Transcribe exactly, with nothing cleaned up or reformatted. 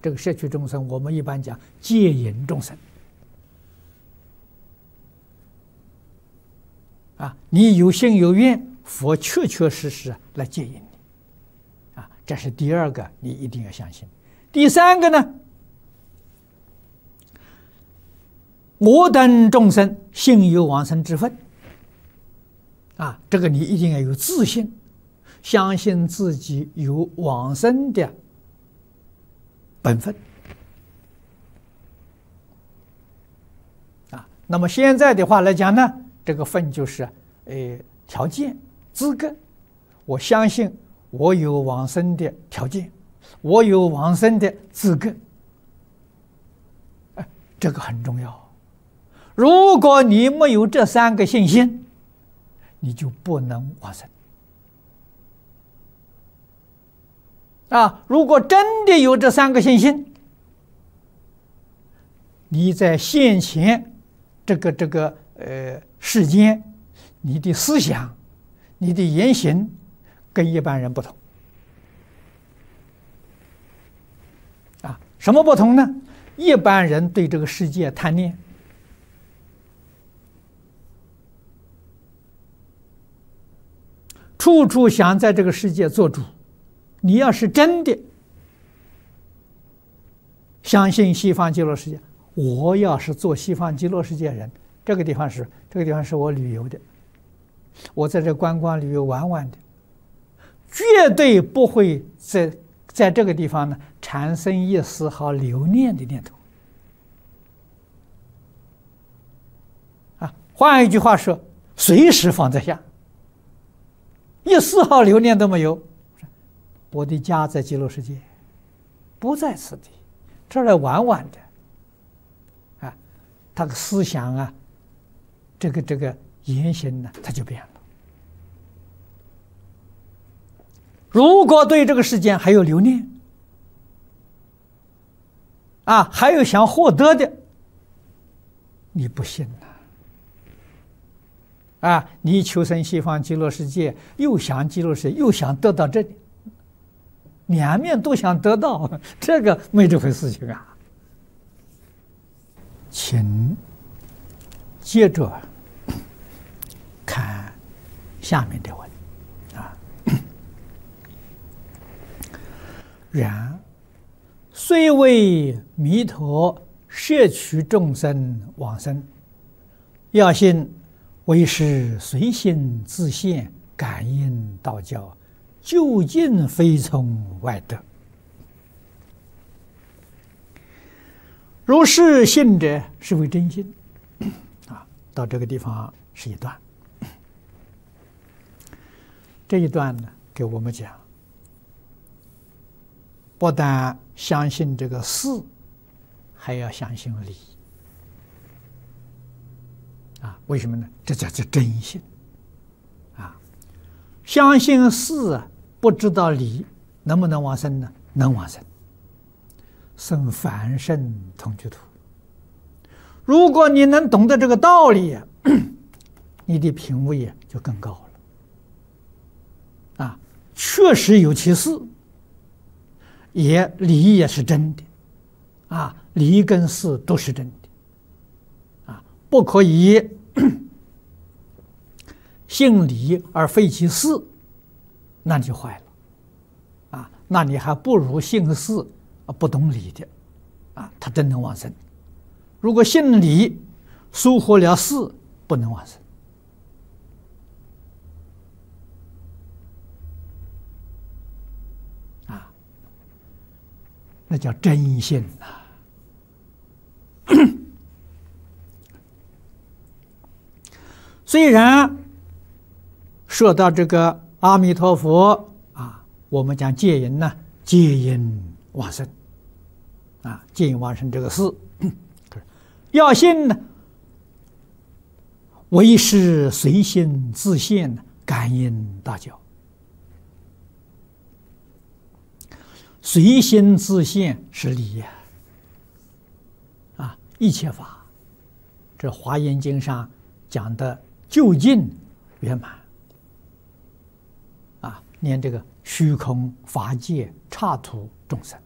这个摄取众生，我们一般讲戒引众生。啊，你有心有愿，佛确确实实来接引你。啊，这是第二个，你一定要相信。第三个呢，我等众生信有往生之分。啊，这个你一定要有自信，相信自己有往生的本分。啊，那么现在的话来讲呢，这个分就是呃条件资格，我相信我有往生的条件，我有往生的资格。哎，这个很重要。如果你没有这三个信心，你就不能往生。啊，如果真的有这三个信心，你在现前这个这个呃世间，你的思想、你的言行跟一般人不同。啊，什么不同呢？一般人对这个世界贪念。处处想在这个世界做主，你要是真的相信西方极乐世界，我要是做西方极乐世界人，这个地方是这个地方是我旅游的，我在这观光旅游玩玩的，绝对不会在在这个地方呢产生一丝毫留念的念头。啊，换一句话说，随时放在下。一丝毫留念都没有，我的家在极乐世界，不在此地，这儿来玩玩的，啊，他的思想啊，这个这个言行呢，他就变了。如果对这个世界还有留念，啊，还有想获得的，你不信呐。啊，你求生西方极乐世界，又想极乐世界，又想得到这里，两面都想得到，这个没这回事情啊。请接着看下面的文啊。然虽为弥陀摄取众生往生，要信为是随心自现，感应道教，究竟非从外得。如是信者，是为真心。啊，到这个地方是一段。这一段呢，给我们讲，不但相信这个事，还要相信理。啊，为什么呢？这叫做真心。啊，相信事啊，不知道理，能不能往生呢？能往生，生凡圣同居土。如果你能懂得这个道理啊，你的品位啊就更高了。啊，确实有其事，也理也是真的，啊，理跟事都是真的。不可以信理而废其事，那就坏了啊！那你还不如信事不懂理的啊，他真能往生。如果信理疏忽了事，不能往生啊，那叫真信呐。虽然说到这个阿弥陀佛啊，我们讲戒引呢，戒引往生啊，戒引往生这个事，要信呢，为是随心自现，感应大教。随心自现是理呀，啊，一切法，这《华严经》上讲的究竟圆满啊，念这个虚空法界刹土众生